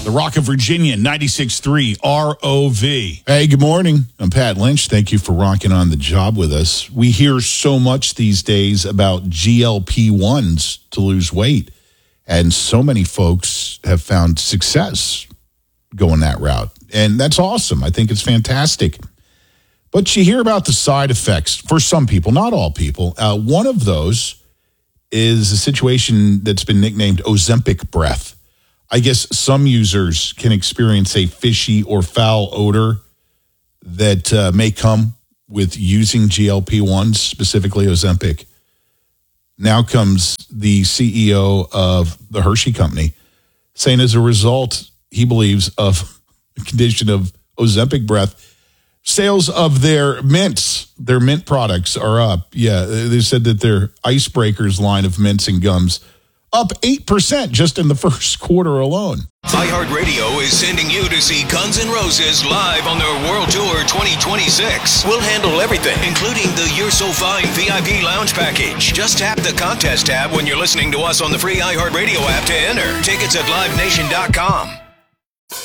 The Rock of Virginia, 96.3 ROV. Hey, good morning. I'm Pat Lynch. Thank you for rocking on the job with us. We hear so much these days about GLP-1s to lose weight, and so many folks have found success going that route. And that's awesome. I think it's fantastic. But you hear about the side effects for some people, not all people. One of those is a situation that's been nicknamed Ozempic breath. I guess some users can experience a fishy or foul odor that may come with using GLP-1s, specifically Ozempic. Now comes the CEO of the Hershey Company saying as a result, he believes, of the condition of Ozempic breath, sales of their mint products are up. Yeah, they said that their Icebreakers line of mints and gums up 8% just in the first quarter alone. iHeartRadio is sending you to see Guns N' Roses live on their World Tour 2026. We'll handle everything, including the You're So Fine VIP lounge package. Just tap the contest tab when you're listening to us on the free iHeartRadio app to enter. Tickets at LiveNation.com.